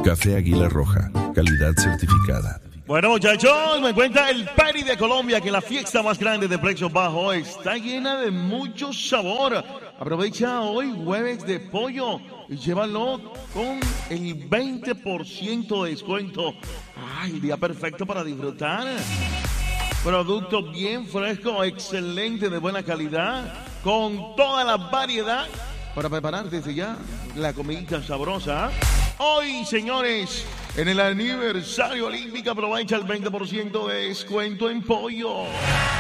Café Águila Roja, calidad certificada. Bueno, muchachos, me cuenta el Peri de Colombia que la fiesta más grande de precios bajos está llena de mucho sabor. Aprovecha hoy jueves de pollo y llévalo con el 20% de descuento. Ay, día perfecto para disfrutar. Producto bien fresco, excelente, de buena calidad, con toda la variedad para preparar desde ya la comida sabrosa. Hoy, señores, en el aniversario olímpico aprovecha el 20% de descuento en pollo.